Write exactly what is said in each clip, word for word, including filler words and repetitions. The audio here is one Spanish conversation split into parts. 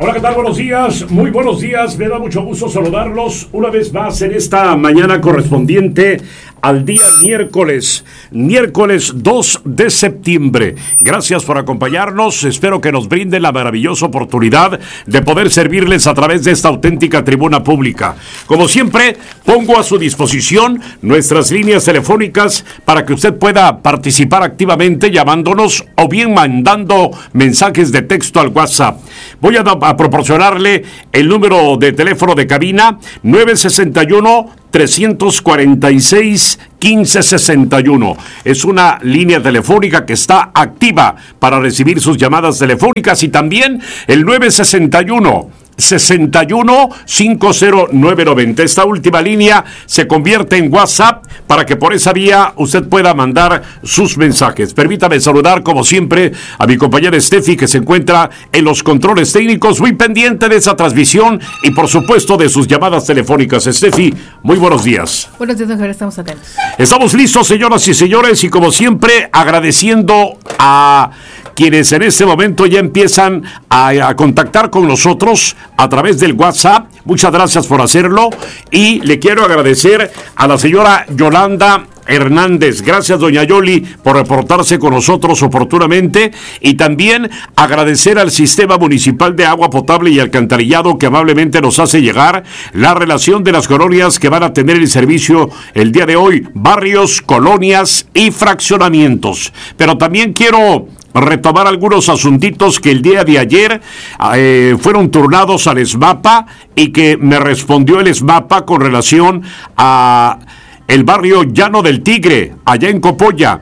Hola, ¿qué tal? Buenos días, muy buenos días, me da mucho gusto saludarlos una vez más en esta mañana correspondiente al día miércoles, miércoles dos de septiembre. Gracias por acompañarnos, espero que nos brinden la maravillosa oportunidad de poder servirles a través de esta auténtica tribuna pública. Como siempre, pongo a su disposición nuestras líneas telefónicas para que usted pueda participar activamente llamándonos o bien mandando mensajes de texto al WhatsApp. Voy a, a proporcionarle el número de teléfono de cabina nueve seis uno, tres cuatro seis, uno cinco seis uno. Es una línea telefónica que está activa para recibir sus llamadas telefónicas, y también el nueve seis uno, sesenta y uno, cincuenta nueve noventa. Esta última línea se convierte en WhatsApp para que por esa vía usted pueda mandar sus mensajes. Permítame saludar como siempre a mi compañera Steffi, que se encuentra en los controles técnicos, muy pendiente de esa transmisión y por supuesto de sus llamadas telefónicas. Steffi, muy buenos días. Buenos días, don Javier, estamos atentos. Estamos listos, señoras y señores, y como siempre agradeciendo a quienes en este momento ya empiezan a, a contactar con nosotros a través del WhatsApp. Muchas gracias por hacerlo, y le quiero agradecer a la señora Yolanda Hernández. Gracias, doña Yoli, por reportarse con nosotros oportunamente, y también agradecer al Sistema Municipal de Agua Potable y Alcantarillado, que amablemente nos hace llegar la relación de las colonias que van a tener el servicio el día de hoy, barrios, colonias y fraccionamientos. Pero también quiero retomar algunos asuntitos que el día de ayer eh, fueron turnados al ESMAPA y que me respondió el ESMAPA con relación a el barrio Llano del Tigre, allá en Copolla.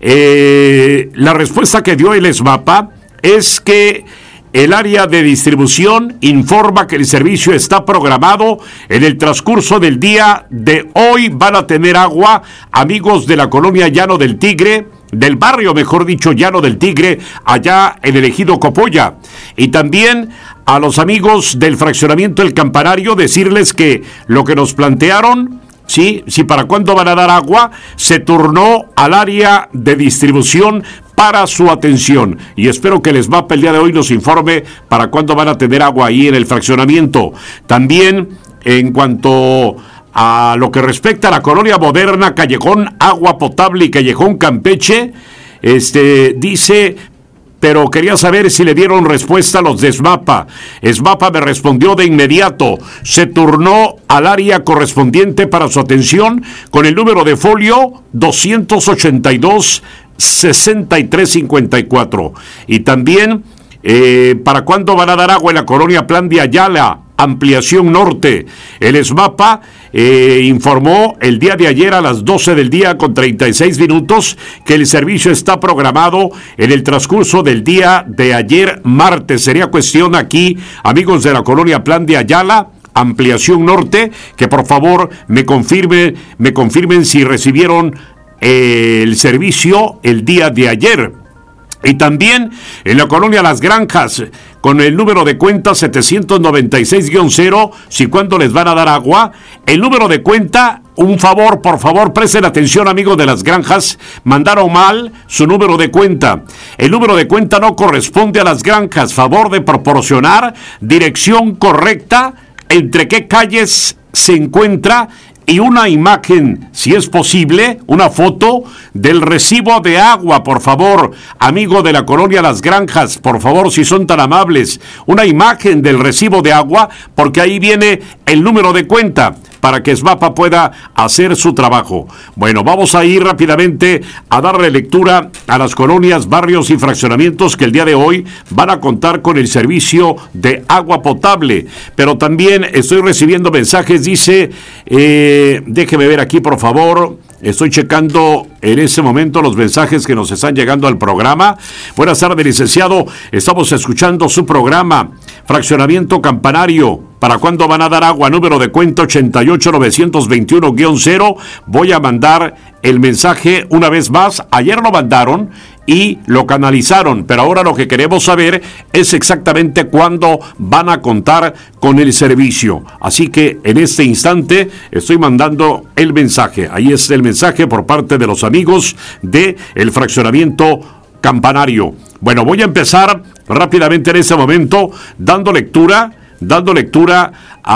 Eh, la respuesta que dio el ESMAPA es que el área de distribución informa que el servicio está programado en el transcurso del día de hoy. Van a tener agua, amigos de la colonia Llano del Tigre, del barrio, mejor dicho, Llano del Tigre, allá en el ejido Copolla. Y también a los amigos del fraccionamiento El Campanario, decirles que lo que nos plantearon, sí, sí, para cuándo van a dar agua, se turnó al área de distribución para su atención, y espero que el ESMAPA el día de hoy nos informe para cuándo van a tener agua ahí en el fraccionamiento. También en cuanto a lo que respecta a la colonia moderna, Callejón Agua Potable y Callejón Campeche, este dice, pero quería saber si le dieron respuesta a los de ESMAPA. ESMAPA me respondió de inmediato, se turnó al área correspondiente para su atención con el número de folio doscientos ochenta y dos, sesenta y tres cincuenta y cuatro. Y también, eh, ¿para cuándo van a dar agua en la colonia Plan de Ayala, Ampliación Norte? El ESMAPA eh, informó el día de ayer a las doce del día con treinta y seis minutos que el servicio está programado en el transcurso del día de ayer martes. Sería cuestión aquí, amigos de la colonia Plan de Ayala, Ampliación Norte, que por favor me confirme, me confirmen si recibieron eh, el servicio el día de ayer. Y también en la colonia Las Granjas, con el número de cuenta setecientos noventa y seis guión cero, si cuándo les van a dar agua. El número de cuenta, un favor, por favor, presten atención, amigos de Las Granjas, mandaron mal su número de cuenta. El número de cuenta no corresponde a Las Granjas. Favor de proporcionar dirección correcta, entre qué calles se encuentra, y una imagen, si es posible, una foto del recibo de agua, por favor, amigo de la colonia Las Granjas, por favor, si son tan amables, una imagen del recibo de agua, porque ahí viene el número de cuenta, para que ESMAPA pueda hacer su trabajo. Bueno, vamos a ir rápidamente a darle lectura a las colonias, barrios y fraccionamientos que el día de hoy van a contar con el servicio de agua potable. Pero también estoy recibiendo mensajes, dice, eh, déjeme ver aquí, por favor. Estoy checando en ese momento los mensajes que nos están llegando al programa. Buenas tardes, licenciado. Estamos escuchando su programa. Fraccionamiento Campanario. ¿Para cuándo van a dar agua? Número de cuenta ochenta y ocho novecientos veintiuno guión cero. Voy a mandar el mensaje una vez más. Ayer lo mandaron y lo canalizaron, pero ahora lo que queremos saber es exactamente cuándo van a contar con el servicio. Así que en este instante estoy mandando el mensaje. Ahí está el mensaje por parte de los amigos de el fraccionamiento Campanario. Bueno, voy a empezar rápidamente en este momento dando lectura, dando lectura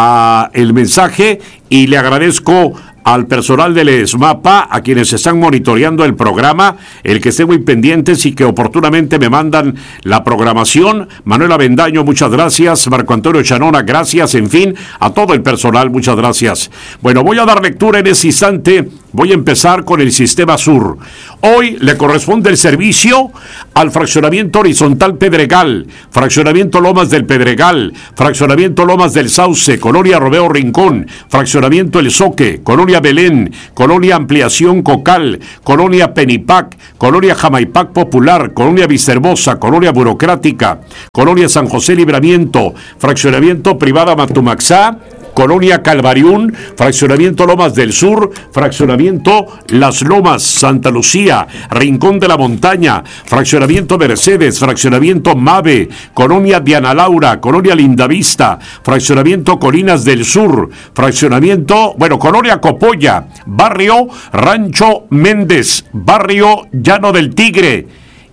a el mensaje, y le agradezco al personal del ESMAPA, a quienes están monitoreando el programa, el que estén muy pendientes y que oportunamente me mandan la programación. Manuel Avendaño, muchas gracias. Marco Antonio Chanona, gracias. En fin, a todo el personal, muchas gracias. Bueno, voy a dar lectura en ese instante. Voy a empezar con el Sistema Sur. Hoy le corresponde el servicio al Fraccionamiento Horizontal Pedregal, Fraccionamiento Lomas del Pedregal, Fraccionamiento Lomas del Sauce, Colonia Romeo Rincón, Fraccionamiento El Soque, Colonia Belén, Colonia Ampliación Cocal, Colonia Penipac, Colonia Jamaipac Popular, Colonia Vistahermosa, Colonia Burocrática, Colonia San José Libramiento, Fraccionamiento Privada Matumaxá, Colonia Calvariún, Fraccionamiento Lomas del Sur, Fraccionamiento Las Lomas, Santa Lucía, Rincón de la Montaña, Fraccionamiento Mercedes, Fraccionamiento Mave, Colonia Diana Laura, Colonia Lindavista, Fraccionamiento Colinas del Sur, Fraccionamiento, bueno, Colonia Copolla, Barrio Rancho Méndez, Barrio Llano del Tigre,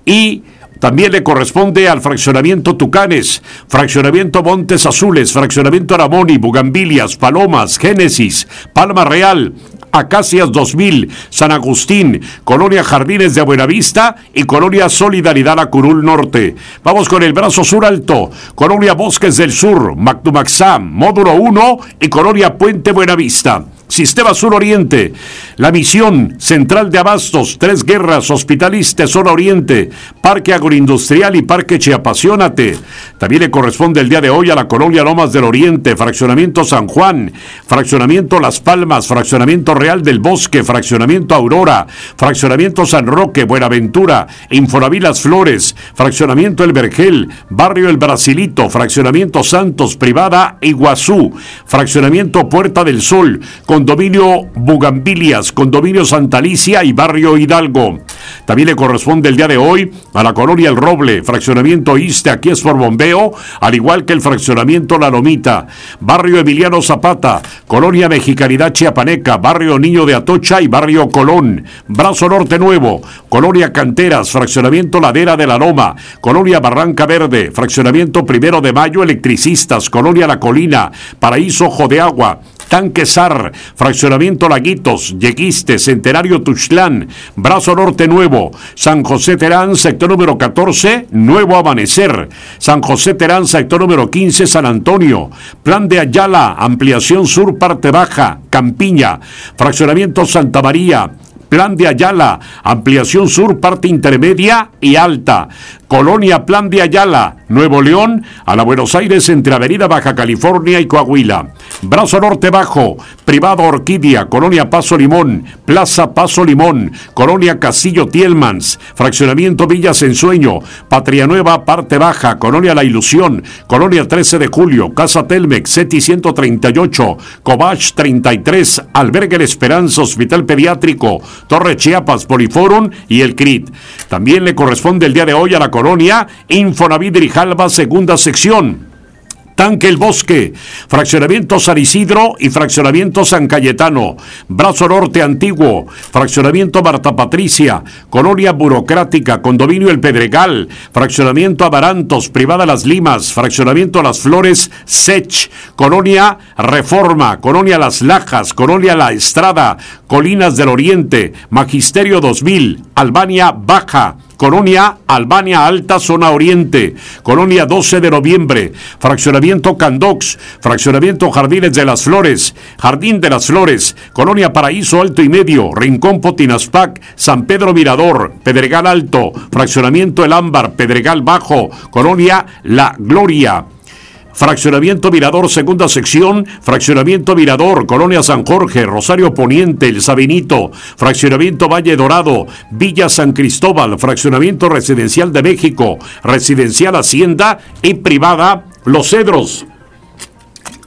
y también le corresponde al Fraccionamiento Tucanes, Fraccionamiento Montes Azules, Fraccionamiento Aramoni, Bugambilias, Palomas, Génesis, Palma Real, Acacias dos mil, San Agustín, Colonia Jardines de Buenavista y Colonia Solidaridad La Curul Norte. Vamos con el brazo sur alto, Colonia Bosques del Sur, Mactumaxam, Módulo uno y Colonia Puente Buenavista. Sistema Sur Oriente, La Misión, Central de Abastos, Tres Guerras, Hospitaliste, Zona Oriente, Parque Agroindustrial y Parque Chiapasionate. También le corresponde el día de hoy a la Colonia Lomas del Oriente, Fraccionamiento San Juan, Fraccionamiento Las Palmas, Fraccionamiento Real del Bosque, Fraccionamiento Aurora, Fraccionamiento San Roque, Buenaventura, Infonavit Las Flores, Fraccionamiento El Vergel, Barrio El Brasilito, Fraccionamiento Santos, Privada Iguazú, Fraccionamiento Puerta del Sol, Condominio Bugambilias, Condominio Santa Alicia y Barrio Hidalgo. También le corresponde el día de hoy a la Colonia El Roble, Fraccionamiento Iste, aquí es por bombeo, al igual que el Fraccionamiento La Lomita, Barrio Emiliano Zapata, Colonia Mexicanidad Chiapaneca, Barrio Niño de Atocha y Barrio Colón, Brazo Norte Nuevo, Colonia Canteras, Fraccionamiento Ladera de la Loma, Colonia Barranca Verde, Fraccionamiento Primero de Mayo, Electricistas, Colonia La Colina, Paraíso Ojo de Agua, Tanquesar, Fraccionamiento Laguitos, Yeguiste, Centenario Tuxtlán, Brazo Norte Nuevo, San José Terán, sector número catorce, Nuevo Amanecer, San José Terán, sector número quince, San Antonio, Plan de Ayala, Ampliación Sur, Parte Baja, Campiña, Fraccionamiento Santa María, Plan de Ayala, Ampliación Sur, Parte Intermedia y Alta, Colonia Plan de Ayala, Nuevo León, a la Buenos Aires entre Avenida Baja California y Coahuila. Brazo Norte Bajo, Privado Orquídea, Colonia Paso Limón, Plaza Paso Limón, Colonia Castillo Tielmans, Fraccionamiento Villas Ensueño, Patria Nueva, Parte Baja, Colonia La Ilusión, Colonia trece de Julio, Casa Telmex, SETI ciento treinta y ocho, Cobach treinta y tres, Albergue La Esperanza, Hospital Pediátrico, Torre Chiapas, Poliforum y el C R I T. También le corresponde el día de hoy a la Colonia Infonavit Grijalba, segunda sección. Tanque El Bosque, Fraccionamiento San Isidro y Fraccionamiento San Cayetano, Brazo Norte Antiguo, Fraccionamiento Marta Patricia, Colonia Burocrática, Condominio El Pedregal, Fraccionamiento Amarantos, Privada Las Limas, Fraccionamiento Las Flores, Sech, Colonia Reforma, Colonia Las Lajas, Colonia La Estrada, Colinas del Oriente, Magisterio dos mil, Albania Baja, Colonia Albania Alta, Zona Oriente, Colonia doce de noviembre, Fraccionamiento Candox, Fraccionamiento Jardines de las Flores, Jardín de las Flores, Colonia Paraíso Alto y Medio, Rincón Potinaspac, San Pedro Mirador, Pedregal Alto, Fraccionamiento El Ámbar, Pedregal Bajo, Colonia La Gloria. Fraccionamiento Mirador, segunda sección, Fraccionamiento Mirador, Colonia San Jorge, Rosario Poniente, El Sabinito, Fraccionamiento Valle Dorado, Villa San Cristóbal, Fraccionamiento Residencial de México, Residencial Hacienda y Privada Los Cedros.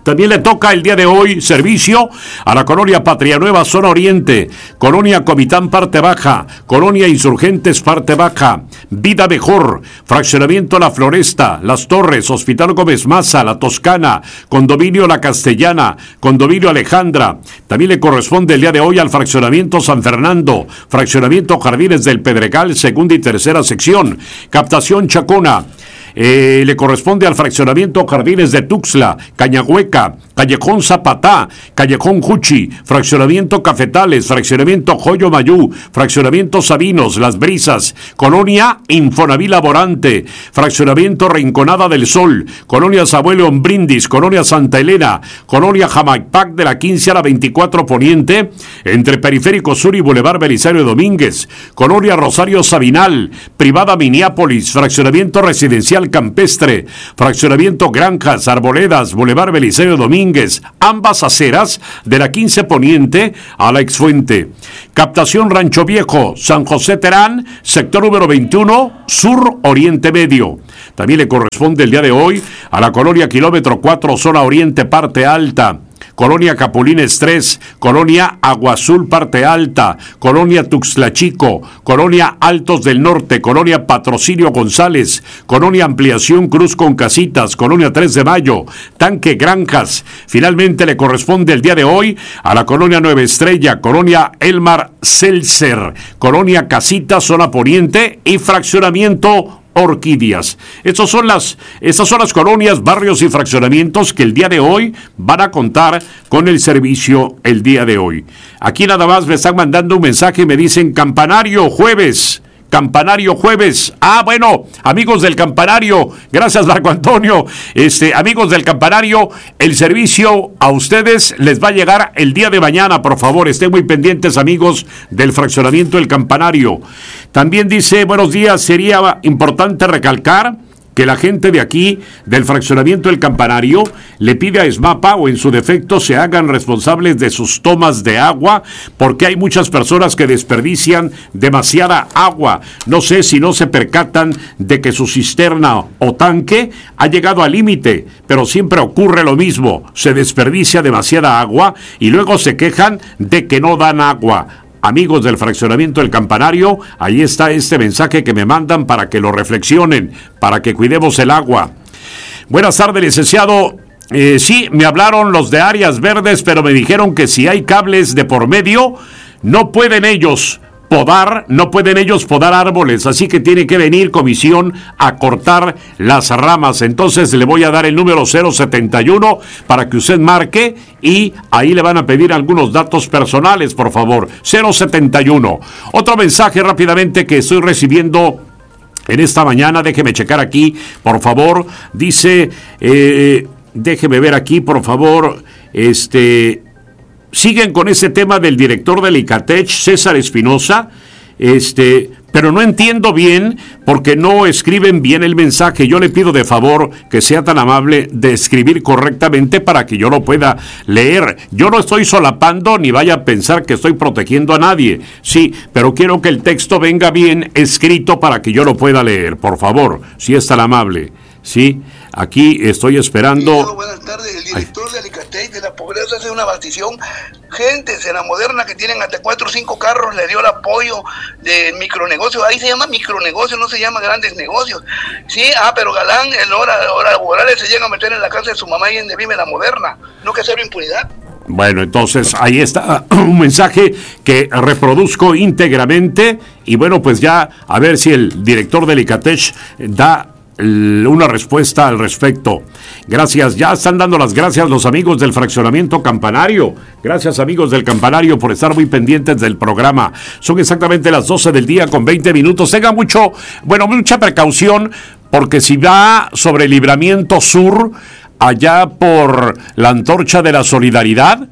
También le toca el día de hoy servicio a la Colonia Patria Nueva, zona oriente, Colonia Comitán, parte baja, Colonia Insurgentes, parte baja, Vida Mejor, Fraccionamiento La Floresta, Las Torres, Hospital Gómez Maza, La Toscana, Condominio La Castellana, Condominio Alejandra. También le corresponde el día de hoy al Fraccionamiento San Fernando, Fraccionamiento Jardines del Pedregal, segunda y tercera sección, Captación Chacona. Eh, le corresponde al Fraccionamiento Jardines de Tuxtla, Cañahueca, Callejón Zapatá, Callejón Juchi, Fraccionamiento Cafetales, Fraccionamiento Joyo Mayú, Fraccionamiento Sabinos, Las Brisas, Colonia Infonavit Laborante, Fraccionamiento Rinconada del Sol, Colonia Samuel Brindis, Colonia Santa Elena, Colonia Jamaipac de la quince a la veinticuatro Poniente, entre Periférico Sur y Boulevard Belisario Domínguez, Colonia Rosario Sabinal, Privada Minneapolis, Fraccionamiento Residencial Campestre, Fraccionamiento Granjas, Arboledas, Boulevard Belisario Domínguez, ambas aceras de la quince Poniente a la Exfuente. Captación Rancho Viejo, San José Terán, sector número veintiuno, Sur Oriente Medio. También le corresponde el día de hoy a la Colonia Kilómetro cuatro, zona Oriente, parte alta. Colonia Capulines tres, Colonia Agua Azul, parte alta, Colonia Tuxtla Chico, Colonia Altos del Norte, Colonia Patrocinio González, Colonia Ampliación Cruz con Casitas, Colonia tres de Mayo, Tanque Granjas. Finalmente le corresponde el día de hoy a la Colonia Nueva Estrella, Colonia Elmar Seltzer, Colonia Casitas, zona Poniente y Fraccionamiento Orquídeas. Estas son las, estas son las colonias, barrios y fraccionamientos que el día de hoy van a contar con el servicio el día de hoy. Aquí nada más me están mandando un mensaje y me dicen Campanario jueves. Campanario jueves. Ah, bueno, amigos del Campanario, gracias Marco Antonio. Este, amigos del Campanario, el servicio a ustedes les va a llegar el día de mañana, por favor, estén muy pendientes, amigos del Fraccionamiento del Campanario. También dice, buenos días, sería importante recalcar que la gente de aquí, del Fraccionamiento del Campanario, le pide a ESMAPA o en su defecto se hagan responsables de sus tomas de agua, porque hay muchas personas que desperdician demasiada agua. No sé si no se percatan de que su cisterna o tanque ha llegado al límite, pero siempre ocurre lo mismo, se desperdicia demasiada agua y luego se quejan de que no dan agua. Amigos del Fraccionamiento del Campanario, ahí está este mensaje que me mandan para que lo reflexionen, para que cuidemos el agua. Buenas tardes, licenciado. Eh, sí, me hablaron los de áreas verdes, pero me dijeron que si hay cables de por medio, no pueden ellos podar, no pueden ellos podar árboles, así que tiene que venir comisión a cortar las ramas. Entonces le voy a dar el número cero setenta y uno para que usted marque y ahí le van a pedir algunos datos personales, por favor. cero setenta y uno. Otro mensaje rápidamente que estoy recibiendo en esta mañana, déjeme checar aquí, por favor. Dice, eh, déjeme ver aquí, por favor, este... siguen con ese tema del director del ICATECH, César Espinosa, este, pero no entiendo bien porque no escriben bien el mensaje. Yo le pido de favor que sea tan amable de escribir correctamente para que yo lo pueda leer. Yo no estoy solapando ni vaya a pensar que estoy protegiendo a nadie. Sí, pero quiero que el texto venga bien escrito para que yo lo pueda leer, por favor, si es tan amable. Sí, aquí estoy esperando. Sí, buenas tardes, el director del ICATECH de la pobreza hace una abastición. Gentes en la Moderna que tienen hasta cuatro o cinco carros le dio el apoyo de micronegocios. Ahí se llama micronegocios, no se llama grandes negocios. Sí, ah, pero Galán, en hora, hora laborales se llega a meter en la casa de su mamá y donde vive la Moderna. ¿No que cero impunidad? Bueno, entonces ahí está un mensaje que reproduzco íntegramente y bueno, pues ya a ver si el director del ICATECH da una respuesta al respecto. Gracias, ya están dando las gracias los amigos del Fraccionamiento Campanario. Gracias, amigos del Campanario, por estar muy pendientes del programa. Son exactamente las doce del día con veinte minutos. Tenga mucho, bueno, mucha precaución, porque si va sobre Libramiento Sur, allá por la Antorcha de la Solidaridad,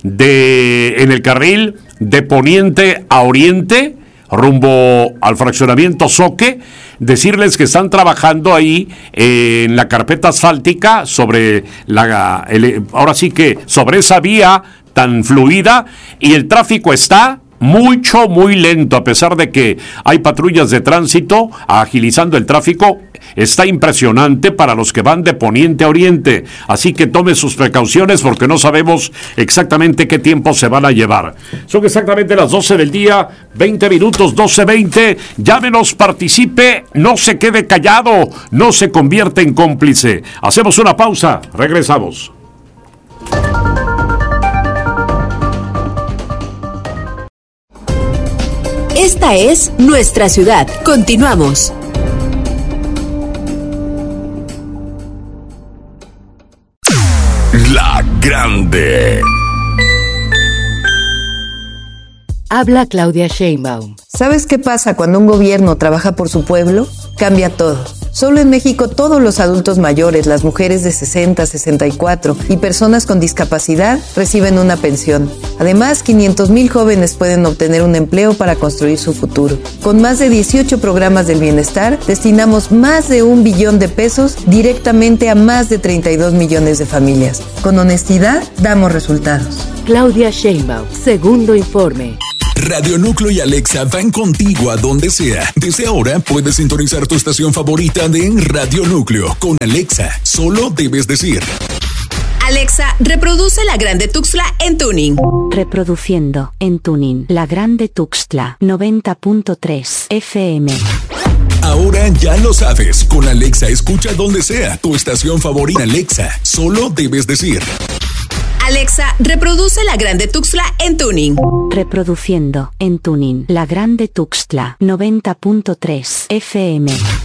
de en el carril de poniente a oriente, rumbo al Fraccionamiento Soque, decirles que están trabajando ahí eh, en la carpeta asfáltica sobre la, el, ahora sí que sobre esa vía tan fluida, y el tráfico está mucho, muy lento, a pesar de que hay patrullas de tránsito agilizando el tráfico. Está impresionante para los que van de poniente a oriente, así que tome sus precauciones porque no sabemos exactamente qué tiempo se van a llevar. Son exactamente las doce del día, veinte minutos, doce veinte. Llámenos, participe, no se quede callado, no se convierte en cómplice. Hacemos una pausa, regresamos. Esta es nuestra ciudad. Continuamos. La Grande. Habla Claudia Sheinbaum. ¿Sabes qué pasa cuando un gobierno trabaja por su pueblo? Cambia todo. Solo en México todos los adultos mayores, las mujeres de sesenta, sesenta y cuatro y personas con discapacidad reciben una pensión. Además, quinientos mil jóvenes pueden obtener un empleo para construir su futuro. Con más de dieciocho programas del bienestar, destinamos más de un billón de pesos directamente a más de treinta y dos millones de familias. Con honestidad, damos resultados. Claudia Sheinbaum, segundo informe. Radio Núcleo y Alexa van contigo a donde sea. Desde ahora puedes sintonizar tu estación favorita de Radio Núcleo. Con Alexa, solo debes decir: Alexa, reproduce La Grande Tuxtla en tuning. Reproduciendo en tuning La Grande Tuxtla noventa punto tres F M. Ahora ya lo sabes. Con Alexa escucha donde sea tu estación favorita. Alexa, solo debes decir: Alexa, reproduce La Grande Tuxtla en tuning. Reproduciendo en tuning La Grande Tuxtla noventa punto tres F M.